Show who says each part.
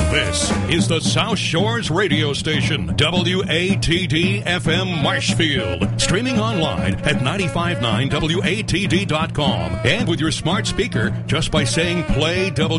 Speaker 1: This is the South Shores radio station, WATD FM Marshfield. Streaming online at 959watd.com. And with your smart speaker, just by saying play